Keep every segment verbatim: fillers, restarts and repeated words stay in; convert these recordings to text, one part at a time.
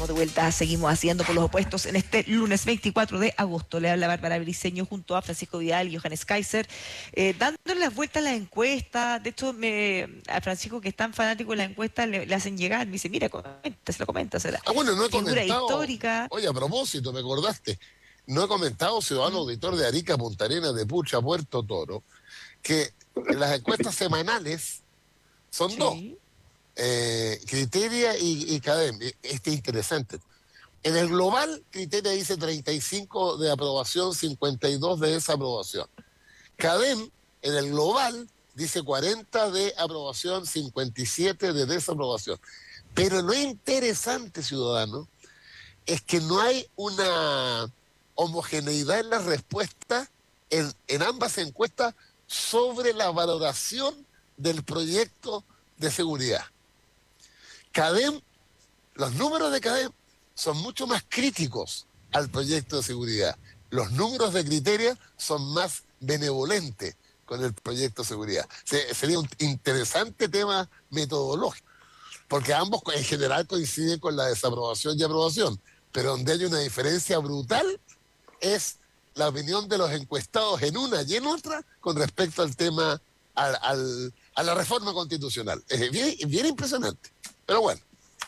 estamos de vuelta, seguimos haciendo por los opuestos en este lunes veinticuatro de agosto. Le habla Bárbara Briceño junto a Francisco Vidal y Johannes Kaiser, eh, dándole las vueltas a la encuesta. De hecho, me, a Francisco, que es tan fanático de la encuesta, le, le hacen llegar, me dice, mira, comenta, se lo comenta, será Ah, bueno, no he figura comentado, histórica. oye, a propósito, me acordaste, no he comentado, ciudadano auditor de Arica, Punta Arenas, de Pucha, Puerto Toro, que las encuestas semanales son dos, Sí. eh, Criteria y, y Cadem. Este es interesante. En el global, Criteria dice treinta y cinco de aprobación, cincuenta y dos de desaprobación. Cadem, en el global, dice cuarenta de aprobación, cincuenta y siete de desaprobación. Pero lo interesante, ciudadano, es que no hay una homogeneidad en la respuesta en, en ambas encuestas sobre la valoración del proyecto de seguridad. Cadem, los números de Cadem son mucho más críticos al proyecto de seguridad. Los números de Criteria son más benevolentes con el proyecto de seguridad. Se, sería un interesante tema metodológico, porque ambos en general coinciden con la desaprobación y aprobación, pero donde hay una diferencia brutal es la opinión de los encuestados en una y en otra con respecto al tema, al, al, a la reforma constitucional. Es bien, bien impresionante, pero bueno.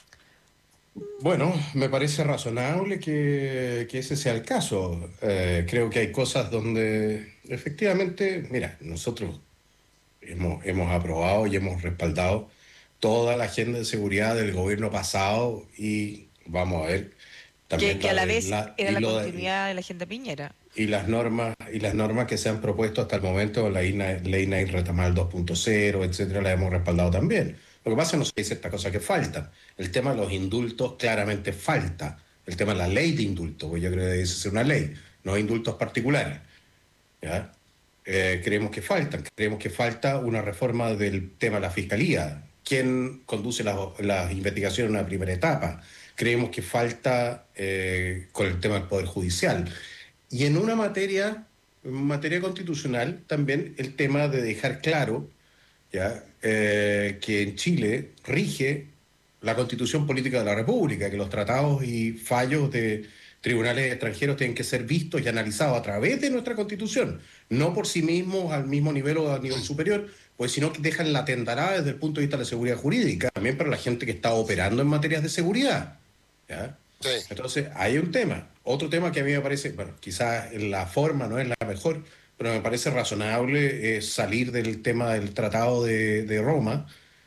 Bueno, me parece razonable que, que ese sea el caso. Eh, creo que hay cosas donde efectivamente, mira, nosotros hemos, hemos aprobado y hemos respaldado toda la agenda de seguridad del gobierno pasado y vamos a ver Que, también que a la la de vez la, era y la lo de, continuidad de la agenda Piñera. y las normas y las normas que se han propuesto hasta el momento, la ley Nair Retamal dos punto cero, etcétera, la hemos respaldado también. Lo que pasa es que no se dice esta cosa que faltan. El tema de los indultos claramente falta. El tema de la ley de indultos, pues yo creo que debe ser una ley, no indultos particulares. ¿Ya? Eh, creemos que faltan. Creemos que falta una reforma del tema de la fiscalía. ¿Quién conduce las, las investigaciones en una primera etapa? Creemos que falta eh, con el tema del Poder Judicial. Y en una materia, en materia constitucional, también el tema de dejar claro ¿ya? Eh, que en Chile rige la Constitución Política de la República, que los tratados y fallos de tribunales extranjeros tienen que ser vistos y analizados a través de nuestra Constitución, no por sí mismos al mismo nivel o a nivel superior, pues sino que dejan la tendarada desde el punto de vista de la seguridad jurídica, también para la gente que está operando en materias de seguridad. ¿Ya? Sí. Entonces, hay un tema. Otro tema que a mí me parece, bueno, quizás la forma no es la mejor, pero me parece razonable eh, salir del tema del Tratado de, de Roma.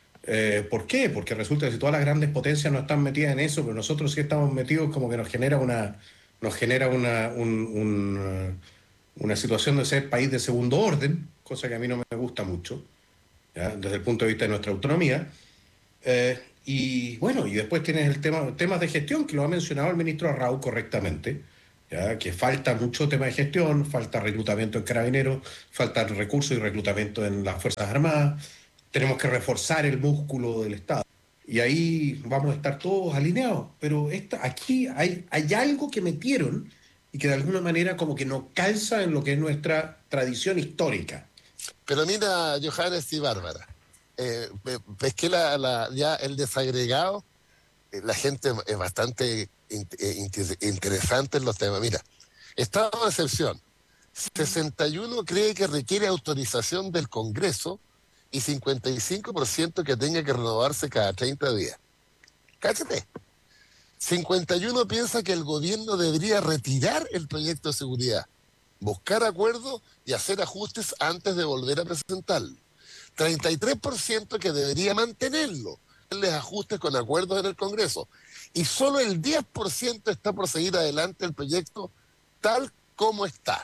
Eh, ¿Por qué? Porque resulta que si todas las grandes potencias no están metidas en eso, pero nosotros sí estamos metidos, como que nos genera una, nos genera una, un, un, una situación de ser país de segundo orden, cosa que a mí no me gusta mucho, ¿ya? Desde el punto de vista de nuestra autonomía. Eh, y bueno, y después tienes el tema, temas de gestión, que lo ha mencionado el ministro Arrau correctamente, ¿ya? Que falta mucho tema de gestión, falta reclutamiento en carabineros, falta recursos y reclutamiento en las Fuerzas Armadas, tenemos que reforzar el músculo del Estado. Y ahí vamos a estar todos alineados. Pero esta, aquí hay, hay algo que metieron y que de alguna manera como que no calza en lo que es nuestra tradición histórica. Pero mira, Johannes y Bárbara, eh, ves que la, la, ya el desagregado, eh, la gente es bastante in, in, interesante en los temas. Mira, estado de excepción, sesenta y uno cree que requiere autorización del Congreso y cincuenta y cinco por ciento que tenga que renovarse cada treinta días. Cállate. cincuenta y uno piensa que el gobierno debería retirar el proyecto de seguridad, buscar acuerdos y hacer ajustes antes de volver a presentarlo. treinta y tres por ciento que debería mantenerlo, hacerles ajustes con acuerdos en el Congreso. Y solo el diez por ciento está por seguir adelante el proyecto tal como está.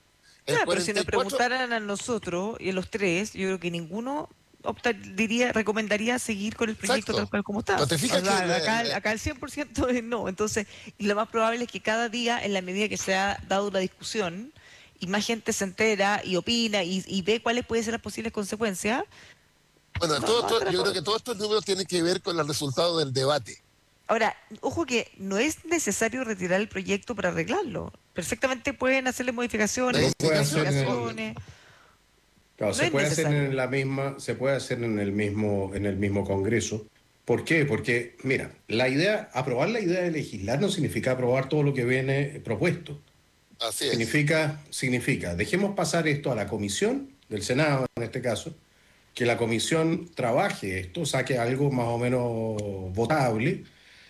El Claro, pero si nos cuarenta y cuatro... preguntaran a nosotros y a los tres, yo creo que ninguno opta, diría, recomendaría seguir con el proyecto Exacto. tal cual como está. Pero te fijas O sea, que... acá, Le, le... acá el cien por ciento es no. Entonces, y lo más probable es que cada día, en la medida que se ha dado la discusión, y más gente se entera y opina y, y ve cuáles pueden ser las posibles consecuencias. Bueno, No, todo, no, todo, yo creo que todos estos números tienen que ver con el resultado del debate. Ahora, ojo que no es necesario retirar el proyecto para arreglarlo. Perfectamente pueden hacerle modificaciones, modificaciones. Claro, no se es puede necesario. hacer en la misma, se puede hacer en el mismo, en el mismo Congreso, ¿Por qué? Porque, mira, la idea, aprobar la idea de legislar no significa aprobar todo lo que viene propuesto. Así es. Significa, significa, dejemos pasar esto a la comisión del Senado, en este caso, que la comisión trabaje esto, saque algo más o menos votable.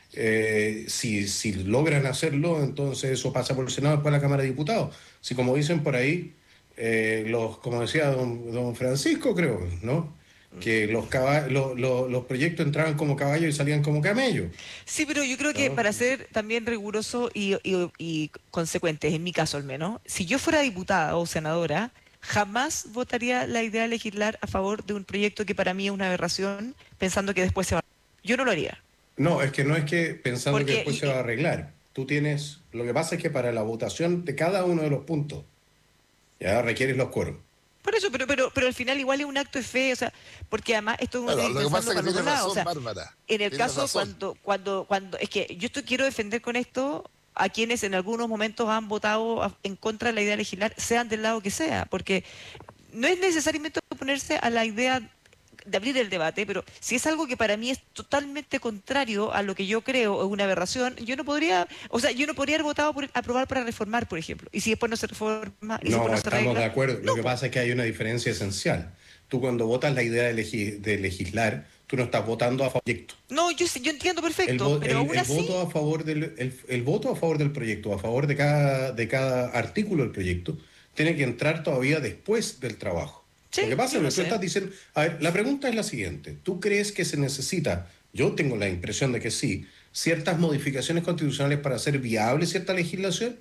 Eh, si, si logran hacerlo, entonces eso pasa por el Senado, después a la Cámara de Diputados. Si, como dicen por ahí, eh, los, como decía don, don Francisco, creo, ¿no? Que los, caba- lo- lo- los proyectos entraban como caballo y salían como camello, Sí, pero yo creo que ¿no? para ser también riguroso y, y, y consecuentes, en mi caso al menos, si yo fuera diputada o senadora, jamás votaría la idea de legislar a favor de un proyecto que para mí es una aberración, pensando que después se va. Yo no lo haría. No, es que no es que pensando que Porque, después y- se va a y- arreglar. Tú tienes, lo que pasa es que para la votación de cada uno de los puntos, ya requieres los quórum. por eso, pero, pero, pero al final igual es un acto de fe, o sea, porque además esto uno Bueno, tiene que lo que pasa pensarlo es que para el otro tienes lado, o razón, sea, Bárbara. en el Tienes caso razón. cuando, cuando, cuando, es que yo estoy, quiero defender con esto a quienes en algunos momentos han votado a- en contra de la idea de legislar, sean del lado que sea, porque no es necesariamente oponerse a la idea de abrir el debate, pero si es algo que para mí es totalmente contrario a lo que yo creo es una aberración, yo no podría, o sea, yo no podría haber votado por aprobar para reformar, por ejemplo, y si después no se reforma, y si después No, no se estamos de arregla, acuerdo. Lo no, que po. pasa es que hay una diferencia esencial. Tú cuando votas la idea de, legi- de legislar, tú no estás votando a favor del proyecto. No, yo, sí- yo entiendo El, perfecto, vo- pero el- aún el así, voto a favor del, el, el voto a favor del proyecto, a favor de cada, de cada artículo del proyecto, tiene que entrar todavía después del trabajo. sí, Lo que pasa yo es lo que tú sé. estás diciendo, a ver, la pregunta es la siguiente, ¿tú crees que se necesita, yo tengo la impresión de que sí, ciertas modificaciones constitucionales para hacer viable cierta legislación?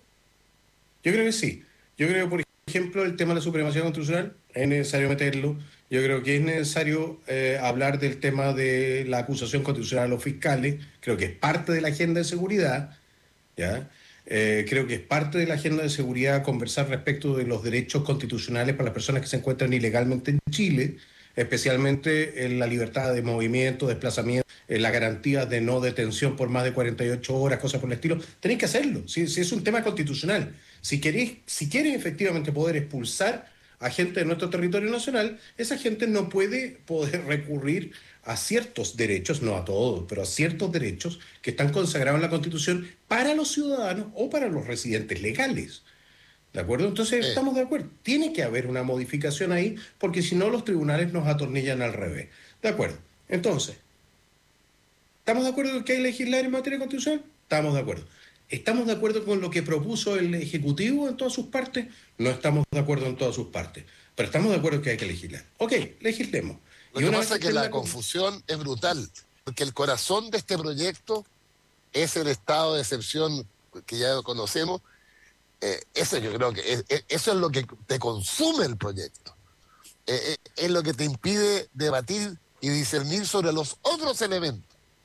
Yo creo que sí. Yo creo que, por ejemplo, el tema de la supremacía constitucional es necesario meterlo. Yo creo que es necesario eh, hablar del tema de la acusación constitucional a los fiscales. Creo que es parte de la agenda de seguridad, ¿ya? Eh, creo que es parte de la agenda de seguridad conversar respecto de los derechos constitucionales para las personas que se encuentran ilegalmente en Chile, especialmente en la libertad de movimiento, desplazamiento, en la garantía de no detención por más de cuarenta y ocho horas, cosas por el estilo. Tenéis que hacerlo, si, si es un tema constitucional. Si queréis, si quieren efectivamente poder expulsar a gente de nuestro territorio nacional, esa gente no puede poder recurrir a ciertos derechos, no a todos, pero a ciertos derechos que están consagrados en la Constitución para los ciudadanos o para los residentes legales. ¿De acuerdo? Entonces Eh, estamos de acuerdo. Tiene que haber una modificación ahí porque si no los tribunales nos atornillan al revés. ¿De acuerdo? Entonces, ¿estamos de acuerdo que hay que legislar en materia constitucional? Estamos de acuerdo. ¿Estamos de acuerdo con lo que propuso el Ejecutivo en todas sus partes? No estamos de acuerdo en todas sus partes. Pero estamos de acuerdo que hay que legislar. Ok, legislemos. lo Y que una vez pasa que es que esté en la la... confusión es brutal, porque el corazón de este proyecto es el estado de excepción que ya conocemos. Eh, eso yo creo que es- es- eso es lo que te consume el proyecto. Eh, eh, es lo que te impide debatir y discernir sobre los otros elementos.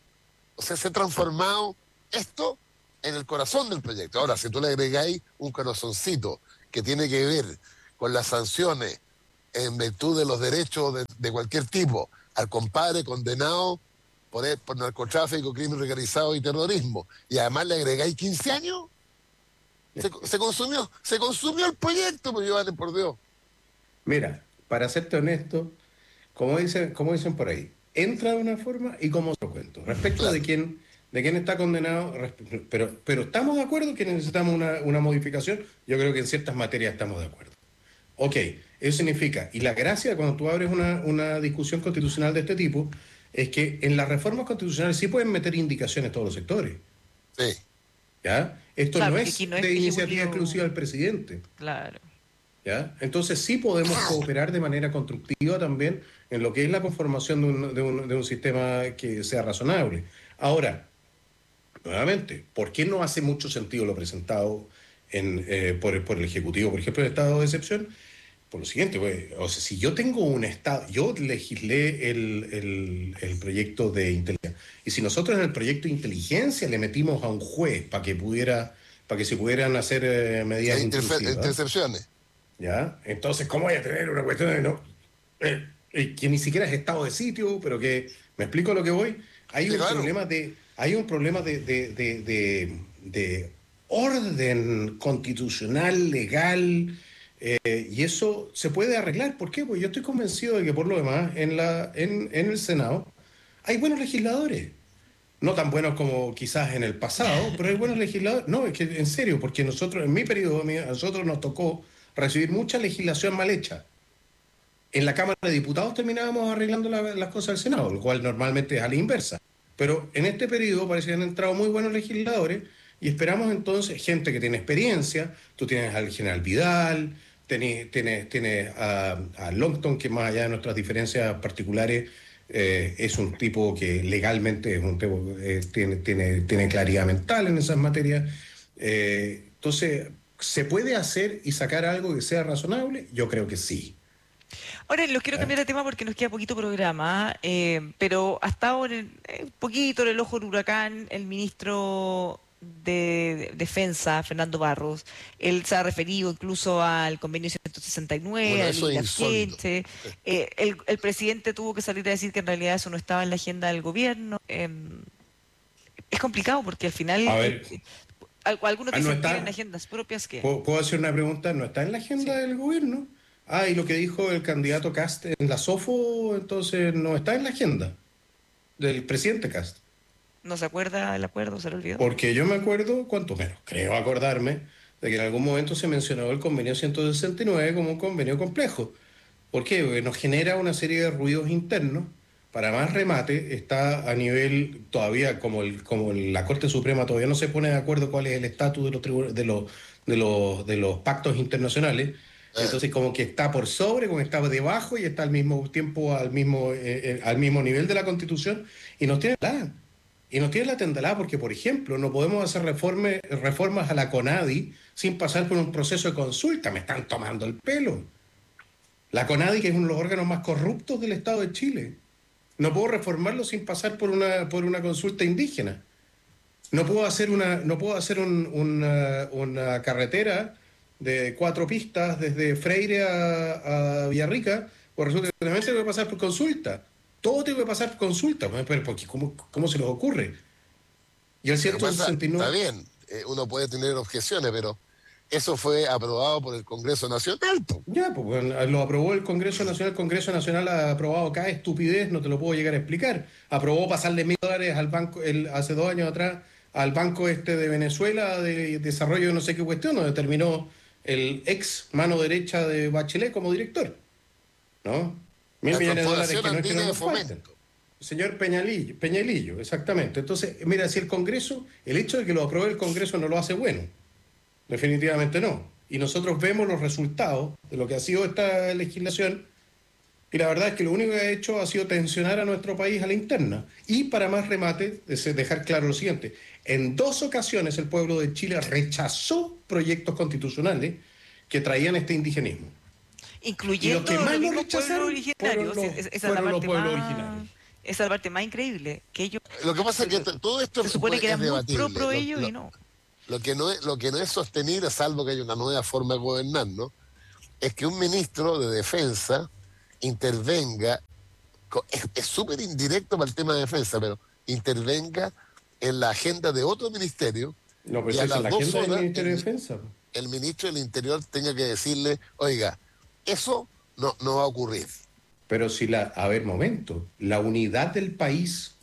O sea, se ha transformado esto en el corazón del proyecto. Ahora, si tú le agregáis un corazoncito que tiene que ver con las sanciones en virtud de los derechos de, de cualquier tipo al compadre condenado por, e- por narcotráfico, crimen organizado y terrorismo, y además le agregáis quince años, se, se consumió, se consumió el proyecto, pues Giovanni, por Dios. Mira, para serte honesto, como dicen, como dicen por ahí, entra de una forma y como otro cuento. Respecto de Claro. quién, de quién está condenado, resp- pero, pero estamos de acuerdo que necesitamos una, una modificación. Yo creo que en ciertas materias estamos de acuerdo. Ok, eso significa, y la gracia cuando tú abres una, una discusión constitucional de este tipo, es que en las reformas constitucionales sí pueden meter indicaciones todos los sectores, Sí. ¿ya? Esto Claro, no porque aquí es no es de iniciativa exclusiva ejecutivo, del presidente. claro. ¿Ya? Entonces sí podemos cooperar de manera constructiva también en lo que es la conformación de un, de un, de un sistema que sea razonable. Ahora, nuevamente, ¿por qué no hace mucho sentido lo presentado en, eh, por, el- por el Ejecutivo, por ejemplo, el estado de excepción? Por lo siguiente, pues, o sea, si yo tengo un estado, yo legislé el, el, el proyecto de inteligencia, y si nosotros en el proyecto de inteligencia le metimos a un juez para que pudiera, para que se pudieran hacer eh, medidas Hay interfe- intrusivas, intercepciones. ¿ya? Entonces, ¿cómo voy a tener una cuestión de no, eh, eh, que ni siquiera es estado de sitio, pero que, ¿me explico a lo que voy? Hay Sí, un claro. problema de, hay un problema de, de, de, de, de orden constitucional, legal, eh, y eso se puede arreglar. ¿Por qué? Pues yo estoy convencido de que por lo demás, en, la, en, en el Senado Hay buenos legisladores. No tan buenos como quizás en el pasado, pero hay buenos legisladores. No, es que en serio, porque nosotros, en mi periodo, a nosotros nos tocó recibir mucha legislación mal hecha. En la Cámara de Diputados terminábamos arreglando la, las cosas del Senado, lo cual normalmente es a la inversa. Pero en este periodo parece que han entrado muy buenos legisladores y esperamos entonces gente que tiene experiencia. Tú tienes al general Vidal, tienes, tienes, tienes a, a Longton, que más allá de nuestras diferencias particulares, eh, es un tipo que legalmente es un tipo, eh, tiene, tiene, tiene claridad mental en esas materias. Eh, entonces, ¿se puede hacer y sacar algo que sea razonable? Yo creo que sí. Ahora, los quiero cambiar de tema porque nos queda poquito programa, eh, pero ha estado en el- eh, un poquito en el ojo del huracán el ministro de Defensa, Fernando Barros. Él se ha referido incluso al convenio ciento sesenta y nueve, Bueno, a la eso ley es insólito. Lafkenche. Eh, el, el presidente tuvo que salir a decir que en realidad eso no estaba en la agenda del gobierno. Eh, es complicado porque al final A eh, ver, eh, al- algunos ah, no dicen tienen está. agendas propias que... ¿Puedo, puedo hacer una pregunta? ¿No está en la agenda Sí. del gobierno? Ah, y lo que dijo el candidato Cast en la SOFO, entonces no está en la agenda del presidente Cast. ¿No se acuerda el acuerdo? ¿Se le olvidó? Porque yo me acuerdo, cuanto menos, creo acordarme, de que en algún momento se mencionó el convenio ciento sesenta y nueve como un convenio complejo. ¿Por qué? Porque nos genera una serie de ruidos internos. Para más remate, está a nivel todavía, como, el, como la Corte Suprema todavía no se pone de acuerdo cuál es el estatus de los, tribu- de, los, de, los, de los pactos internacionales. Eh, Entonces, como que está por sobre, como está debajo y está al mismo tiempo al mismo, eh, eh, al mismo nivel de la Constitución y nos tiene la. Y nos tiene la tendalada porque, por ejemplo, no podemos hacer reforme, reformas a la CONADI sin pasar por un proceso de consulta. Me están tomando el pelo. La CONADI, que es uno de los órganos más corruptos del Estado de Chile. No puedo reformarlo sin pasar por una, por una consulta indígena. No puedo hacer una, no puedo hacer un- una, una carretera de cuatro pistas desde Freire a, a Villarrica, pues resulta que solamente tengo que pasar por consulta. Todo tengo que pasar por consulta. Pero, ¿por qué? ¿Cómo, cómo se les ocurre? Y el lo que pasa, está ciento sesenta y nueve, bien, eh, uno puede tener objeciones, pero eso fue aprobado por el Congreso Nacional, po. ya, pues bueno, lo aprobó el Congreso Nacional. El Congreso Nacional ha aprobado cada estupidez, no te lo puedo llegar a explicar. Aprobó pasarle mil dólares al banco, el, hace dos años atrás, al Banco este de Venezuela de desarrollo de no sé qué cuestión, donde terminó el ex mano derecha de Bachelet como director, ¿no? Mil La millones de dólares Corporación que no es que Andina no de nos falten. Fomento. Señor Peñalillo, Peñalillo, exactamente. Entonces, mira, si el Congreso, el hecho de que lo apruebe el Congreso no lo hace bueno. Definitivamente no. Y nosotros vemos los resultados de lo que ha sido esta legislación y la verdad es que lo único que ha hecho ha sido tensionar a nuestro país a la interna. Y para más remate, es dejar claro lo siguiente. En dos ocasiones el pueblo de Chile rechazó proyectos constitucionales que traían este indigenismo. Y los Incluyendo que los más lo mismos pueblos rechazaron fueron originarios. los, Es- es- esa es la fueron los parte pueblos más, originarios. esa es la parte más increíble, que ellos Lo que pasa es que se, t- todo esto se supone pues, que es eran muy pro debatible. pro Lo, ellos lo- y no. lo que no es, lo que no es sostenible, salvo que haya una nueva forma de gobernar, ¿no? Es que un ministro de defensa intervenga, co- es es súper indirecto para el tema de defensa, pero intervenga en la agenda de otro ministerio No, pues y a esa es las la dos agenda del horas Ministerio de el, Defensa. el ministro del Interior tenga que decirle, oiga, eso no, no va a ocurrir. Pero si la, a ver, momento, la unidad del país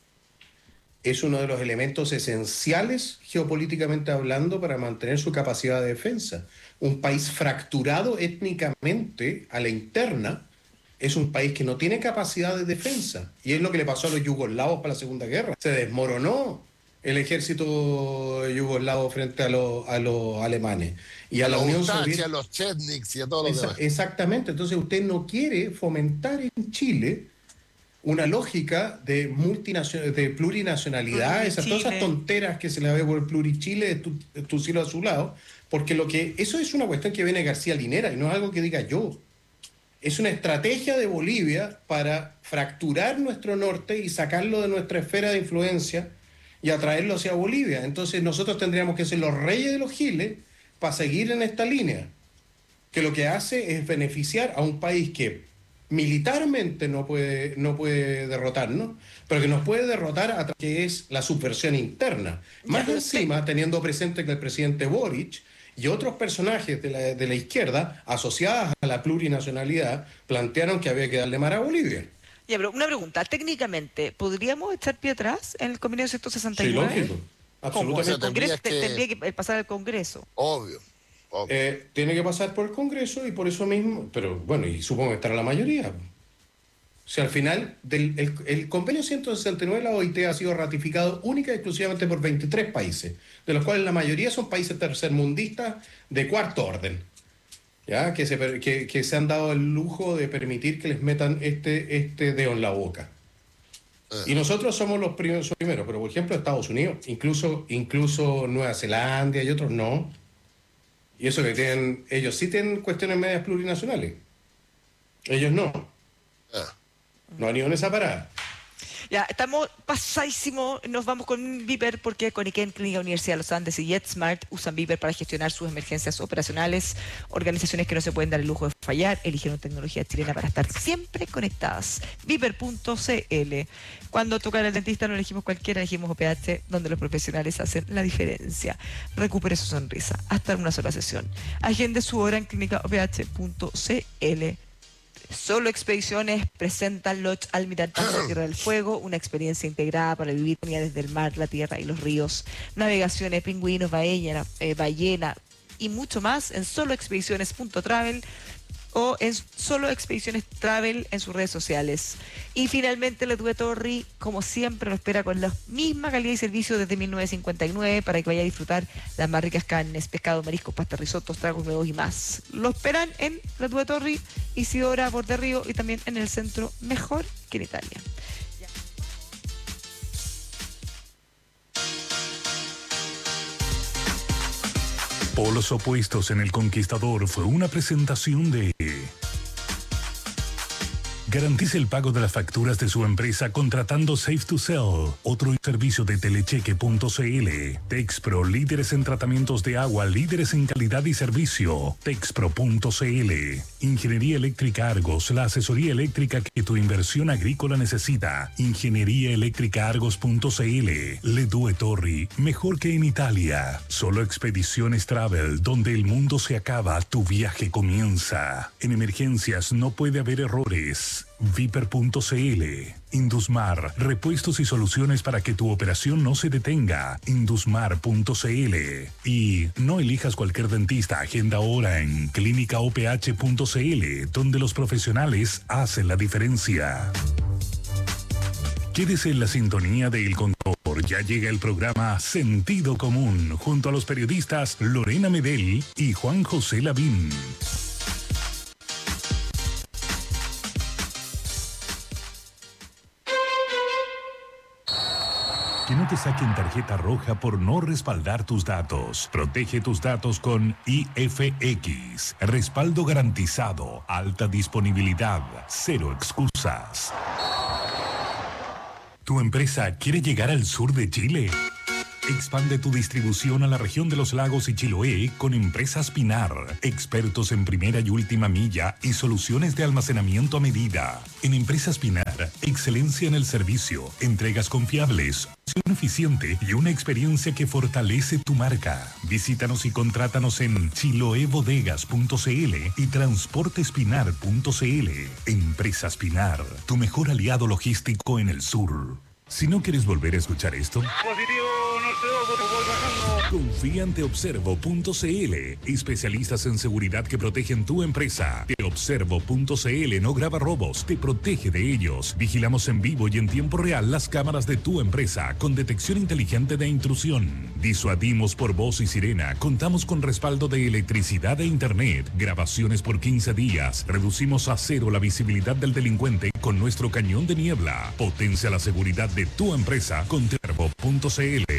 es uno de los elementos esenciales geopolíticamente hablando para mantener su capacidad de defensa. Un país fracturado étnicamente a la interna es un país que no tiene capacidad de defensa. Y es lo que le pasó a los yugoslavos para la Segunda Guerra. Se desmoronó el ejército yugoslavo frente a, los, a los alemanes. Y a, A la los Unión Ustachi, Soviética. a los Chetniks y a todos los Esa- demás. exactamente. Entonces usted no quiere fomentar en Chile una lógica de, multinacio- de plurinacionalidad, esas, todas esas Chile. tonteras que se le ve por el plurichile, tu, tu cielo azulado, porque lo que, eso es una cuestión que viene de García Linera y no es algo que diga yo. Es una estrategia de Bolivia para fracturar nuestro norte y sacarlo de nuestra esfera de influencia y atraerlo hacia Bolivia. Entonces nosotros tendríamos que ser los reyes de los giles para seguir en esta línea, que lo que hace es beneficiar a un país que militarmente no puede, no puede derrotarnos, pero que nos puede derrotar a través que es la subversión interna. Ya, Más pero encima, teniendo presente que el presidente Boric y otros personajes de la, de la izquierda asociadas a la plurinacionalidad plantearon que había que darle mar a Bolivia. Ya, pero una pregunta, técnicamente, ¿podríamos echar pie atrás en el convenio ciento sesenta y Sí, nueve? lógico. ¿Cómo? O sea, El Absolutamente. Congreso tendrías te- que, tendría que pasar al Congreso. obvio, obvio. Eh, tiene que pasar por el Congreso y por eso mismo, pero bueno, y supongo que estará la mayoría. O sea, al final, del, el, el convenio ciento sesenta y nueve de la O I T ha sido ratificado única y exclusivamente por veintitrés países, de los cuales la mayoría son países tercermundistas de cuarto orden, ¿ya? Que, se, per- que, que se han dado el lujo de permitir que les metan este, este dedo en la boca. Y nosotros somos los primeros, primeros, pero por ejemplo Estados Unidos, incluso, incluso Nueva Zelanda y otros no. Y eso que tienen, ellos sí tienen cuestiones medias plurinacionales. Ellos no. Ah. No han ido en esa parada. Ya, estamos pasadísimos, nos vamos con Viper porque Coniquén, Clínica Universidad de los Andes y JetSmart usan Viper para gestionar sus emergencias operacionales. Organizaciones que no se pueden dar el lujo de fallar, eligieron tecnología chilena para estar siempre conectadas. Viper punto c l. Cuando toca el dentista no elegimos cualquiera, elegimos O P H, donde los profesionales hacen la diferencia. Recupere su sonrisa, hasta en una sola sesión. Agende su hora en clínica o p h punto c l. Solo Expediciones presenta Lodge Almirantazgo Tierra del Fuego, una experiencia integrada para vivir desde el mar, la tierra y los ríos, navegaciones, pingüinos, ballena, eh, ballena y mucho más en solo expediciones punto travel o en Solo Expediciones Travel en sus redes sociales. Y finalmente Le Duet Torri, como siempre, lo espera con la misma calidad y servicio desde mil novecientos cincuenta y nueve para que vaya a disfrutar las más ricas carnes, pescado, mariscos, pastas, risotos, tragos nuevos y más. Lo esperan en Le Duet Torri, Isidora Borde Río y también en el centro Mejor que en Italia. Polos opuestos en El Conquistador fue una presentación de... Garantice el pago de las facturas de su empresa contratando Safe to Sell, otro servicio de telecheque punto c l. Texpro, líderes en tratamientos de agua, líderes en calidad y servicio. Texpro punto c l. Ingeniería Eléctrica Argos, la asesoría eléctrica que tu inversión agrícola necesita. Ingeniería Eléctrica Argos punto c l. Le Due Torri, mejor que en Italia. Solo Expediciones Travel, donde el mundo se acaba, tu viaje comienza. En emergencias no puede haber errores. Viper punto c l. Indusmar, repuestos y soluciones para que tu operación no se detenga. Indusmar punto c l. Y no elijas cualquier dentista, agenda ahora en clínica o p h punto c l, donde los profesionales hacen la diferencia. Quédese en la sintonía de El Contador. Ya llega el programa Sentido Común, junto a los periodistas Lorena Medel y Juan José Lavín. Que no te saquen tarjeta roja por no respaldar tus datos. Protege tus datos con I F X. Respaldo garantizado, alta disponibilidad, cero excusas. ¿Tu empresa quiere llegar al sur de Chile? Expande tu distribución a la región de los lagos y Chiloé con Empresas Pinar, expertos en primera y última milla y soluciones de almacenamiento a medida. En Empresas Pinar, excelencia en el servicio, entregas confiables, gestión eficiente y una experiencia que fortalece tu marca. Visítanos y contrátanos en chiloebodegas punto c l y transportespinar punto c l. Empresas Pinar, tu mejor aliado logístico en el sur. Si no quieres volver a escuchar esto, confía en teobservo punto c l, especialistas en seguridad que protegen tu empresa. teobservo punto c l no graba robos, te protege de ellos. Vigilamos en vivo y en tiempo real las cámaras de tu empresa con detección inteligente de intrusión. Disuadimos por voz y sirena, contamos con respaldo de electricidad e internet, grabaciones por quince días, reducimos a cero la visibilidad del delincuente con nuestro cañón de niebla. Potencia la seguridad de tu empresa con teobservo punto c l.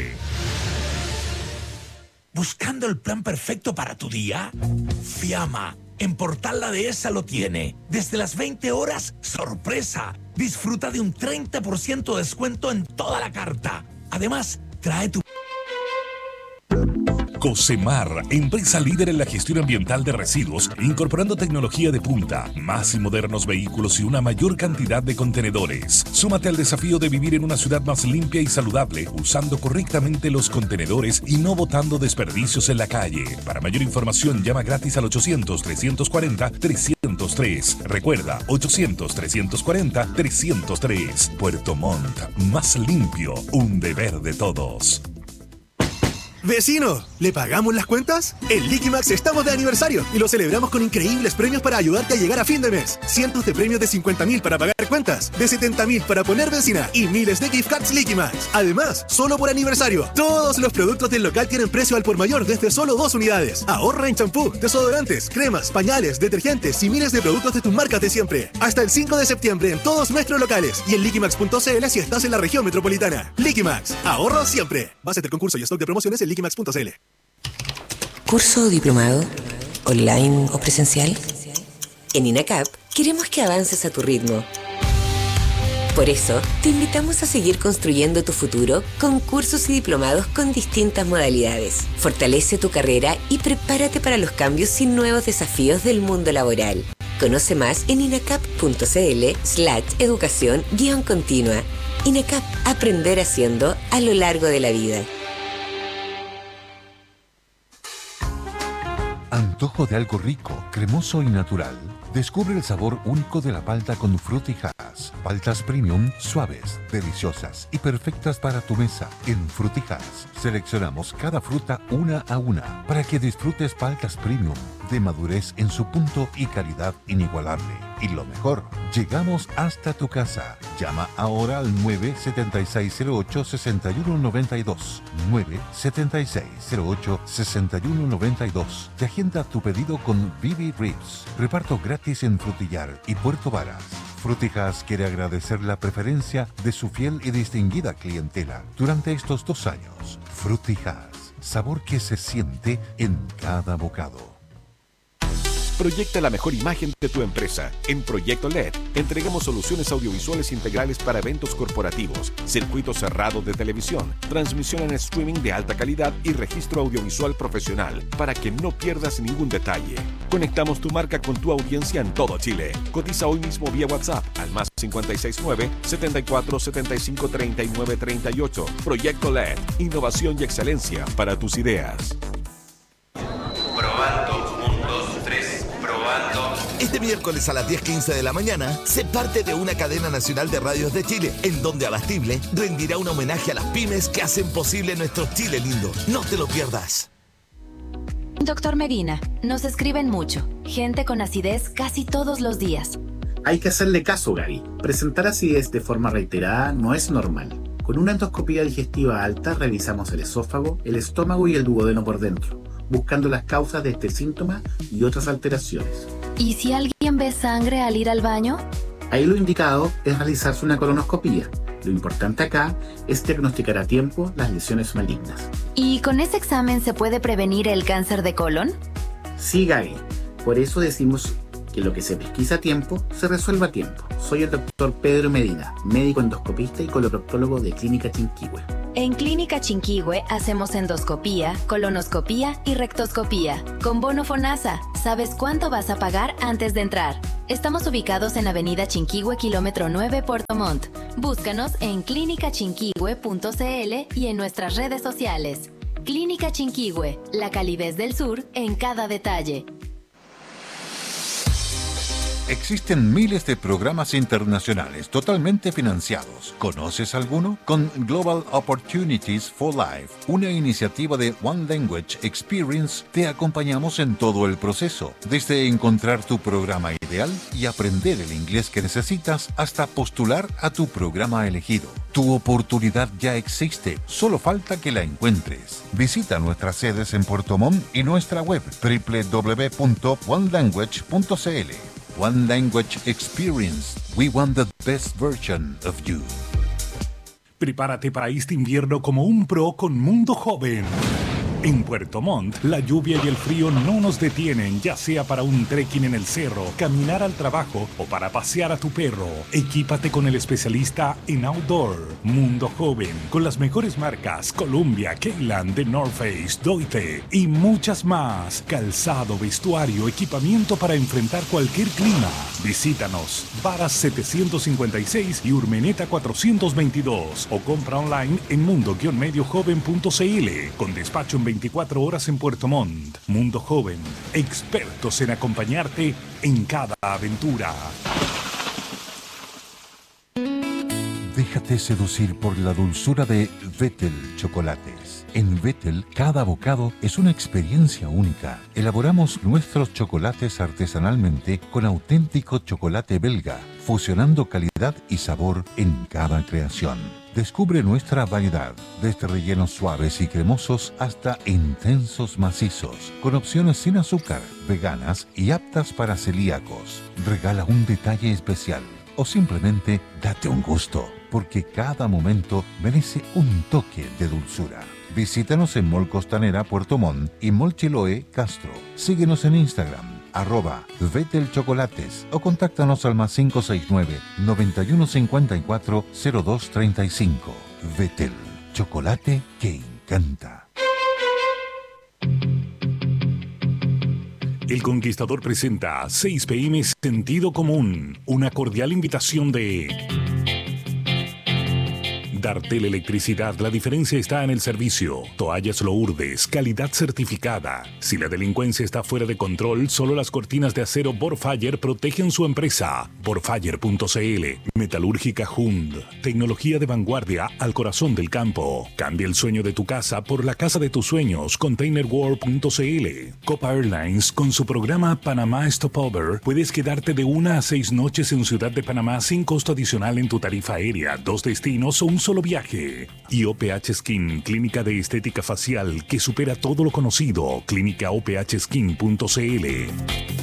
¿Buscando el plan perfecto para tu día? Fiamma, en Portal La Dehesa lo tiene. Desde las veinte horas, sorpresa. Disfruta de un treinta por ciento de descuento en toda la carta. Además, trae tu... Cosemar, empresa líder en la gestión ambiental de residuos, incorporando tecnología de punta, más y modernos vehículos y una mayor cantidad de contenedores. Súmate al desafío de vivir en una ciudad más limpia y saludable, usando correctamente los contenedores y no botando desperdicios en la calle. Para mayor información, llama gratis al ochocientos, trescientos cuarenta, trescientos tres. Recuerda, ochocientos, trescientos cuarenta, trescientos tres. Puerto Montt, más limpio, un deber de todos. ¡Vecino! ¿Le pagamos las cuentas? En Liquimax estamos de aniversario y lo celebramos con increíbles premios para ayudarte a llegar a fin de mes. Cientos de premios de cincuenta mil para pagar cuentas, de setenta mil para poner benzina y miles de gift cards Liquimax. Además, solo por aniversario, todos los productos del local tienen precio al por mayor desde solo dos unidades. Ahorra en champú, desodorantes, cremas, pañales, detergentes y miles de productos de tus marcas de siempre. Hasta el cinco de septiembre en todos nuestros locales y en liquimax punto c l si estás en la región metropolitana. Liquimax, ahorro siempre. Base del concurso y stock de promociones en liquimax punto c l. ¿Curso o diplomado? ¿Online o presencial? En INACAP queremos que avances a tu ritmo. Por eso, te invitamos a seguir construyendo tu futuro con cursos y diplomados con distintas modalidades. Fortalece tu carrera y prepárate para los cambios y nuevos desafíos del mundo laboral. Conoce más en inacap punto c l slash educación guión continua. INACAP, aprender haciendo a lo largo de la vida. Antojo de algo rico, cremoso y natural. Descubre el sabor único de la palta con Frutillas. Paltas premium, suaves, deliciosas y perfectas para tu mesa. En Frutillas seleccionamos cada fruta una a una para que disfrutes paltas premium de madurez en su punto y calidad inigualable. Y lo mejor, llegamos hasta tu casa. Llama ahora al nueve siete seis cero ocho, seis uno nueve dos. nueve siete seis cero ocho, seis uno nueve dos. Te agenda tu pedido con Vivi Ribs. Reparto gratis en Frutillar y Puerto Varas. Frutillas quiere agradecer la preferencia de su fiel y distinguida clientela durante estos dos años. Frutillas, sabor que se siente en cada bocado. Proyecta la mejor imagen de tu empresa. En Proyecto L E D, entregamos soluciones audiovisuales integrales para eventos corporativos, circuito cerrado de televisión, transmisión en streaming de alta calidad y registro audiovisual profesional para que no pierdas ningún detalle. Conectamos tu marca con tu audiencia en todo Chile. Cotiza hoy mismo vía WhatsApp al más cinco seis nueve, siete cuatro siete cinco, tres nueve tres ocho. Proyecto L E D, innovación y excelencia para tus ideas. Probando, un, dos, tres, probando. Este miércoles a las diez quince de la mañana, se parte de una cadena nacional de radios de Chile, en donde Abastible rendirá un homenaje a las pymes que hacen posible nuestro Chile lindo. No te lo pierdas. Doctor Medina, nos escriben mucho. Gente con acidez casi todos los días. Hay que hacerle caso, Gaby. Presentar acidez de forma reiterada no es normal. Con una endoscopía digestiva alta revisamos el esófago, el estómago y el duodeno por dentro, buscando las causas de este síntoma y otras alteraciones. ¿Y si alguien ve sangre al ir al baño? Ahí lo indicado es realizarse una colonoscopía. Lo importante acá es diagnosticar a tiempo las lesiones malignas. ¿Y con ese examen se puede prevenir el cáncer de colon? Sí, Gaby. Por eso decimos que lo que se pesquisa a tiempo, se resuelve a tiempo. Soy el doctor Pedro Medina, médico endoscopista y coloproctólogo de Clínica Chinquihue. En Clínica Chinquihue hacemos endoscopía, colonoscopía y rectoscopía. Con bono FONASA, ¿sabes cuánto vas a pagar antes de entrar? Estamos ubicados en Avenida Chinquihue, kilómetro nueve, Puerto Montt. Búscanos en clínica chinquihue punto c l y en nuestras redes sociales. Clínica Chinquihue, la calidez del sur en cada detalle. Existen miles de programas internacionales totalmente financiados. ¿Conoces alguno? Con Global Opportunities for Life, una iniciativa de One Language Experience, te acompañamos en todo el proceso, desde encontrar tu programa ideal y aprender el inglés que necesitas hasta postular a tu programa elegido. Tu oportunidad ya existe, solo falta que la encuentres. Visita nuestras sedes en Puerto Montt y nuestra web doble u doble u doble u punto one language punto c l. One Language Experience. We want the best version of you. Prepárate para este invierno como un pro con Mundo Joven. En Puerto Montt, la lluvia y el frío no nos detienen, ya sea para un trekking en el cerro, caminar al trabajo o para pasear a tu perro. Equípate con el especialista en outdoor, Mundo Joven, con las mejores marcas Columbia, Keyland, The North Face, Doite y muchas más. Calzado, vestuario, equipamiento para enfrentar cualquier clima. Visítanos, Varas setecientos cincuenta y seis y Urmeneta cuatrocientos veintidós o compra online en mundo guion medio joven punto c l con despacho en veinticuatro horas en Puerto Montt. Mundo Joven, expertos en acompañarte en cada aventura. Déjate seducir por la dulzura de Vettel Chocolates. En Vettel, cada bocado es una experiencia única. Elaboramos nuestros chocolates artesanalmente con auténtico chocolate belga, fusionando calidad y sabor en cada creación. Descubre nuestra variedad, desde rellenos suaves y cremosos hasta intensos macizos, con opciones sin azúcar, veganas y aptas para celíacos. Regala un detalle especial o simplemente date un gusto, porque cada momento merece un toque de dulzura. Visítanos en Mall Costanera Puerto Montt y Mall Chiloé Castro. Síguenos en Instagram, arroba Vettel Chocolates, o contáctanos al más cinco seis nueve, noventa y uno cincuenta y cuatro, cero dos treinta y cinco. Vettel, chocolate que encanta. El Conquistador presenta seis p m Sentido Común, una cordial invitación de Dartel Electricidad. La diferencia está en el servicio. Toallas Lourdes, calidad certificada. Si la delincuencia está fuera de control, solo las cortinas de acero Borfire protegen su empresa. Borfire punto c l. Metalúrgica Hund. Tecnología de vanguardia al corazón del campo. Cambia el sueño de tu casa por la casa de tus sueños. Containerworld punto c l. Copa Airlines, con su programa Panamá Stopover, puedes quedarte de una a seis noches en Ciudad de Panamá sin costo adicional en tu tarifa aérea, dos destinos o un solo viaje. Y O P H Skin, clínica de estética facial que supera todo lo conocido. Clínica O P H Skin punto c l.